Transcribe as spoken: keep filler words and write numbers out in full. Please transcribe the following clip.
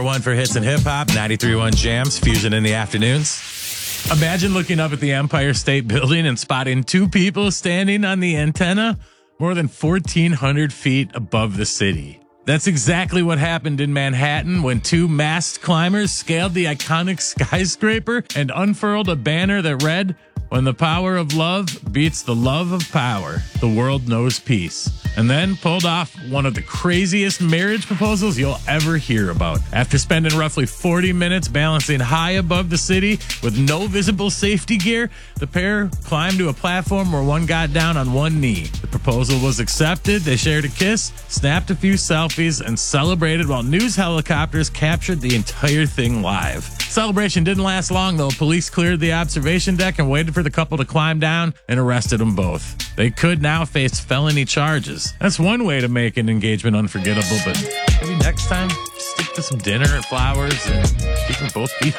One for hits and hip hop, ninety-three point one Jams, Fusion in the afternoons. Imagine looking up at the Empire State Building and spotting two people standing on the antenna more than fourteen hundred feet above the city. That's exactly what happened in Manhattan when two masked climbers scaled the iconic skyscraper and unfurled a banner that read, "When the power of love beats the love of power, the world knows peace." And then pulled off one of the craziest marriage proposals you'll ever hear about. After spending roughly forty minutes balancing high above the city with no visible safety gear, the pair climbed to a platform where one got down on one knee. The proposal was accepted. They shared a kiss, snapped a few selfies, and celebrated while news helicopters captured the entire thing live. Celebration didn't last long, though. Police cleared the observation deck and waited for the couple to climb down and arrested them both. They could now face felony charges. That's one way to make an engagement unforgettable, but maybe next time, stick to some dinner and flowers and keep them both beat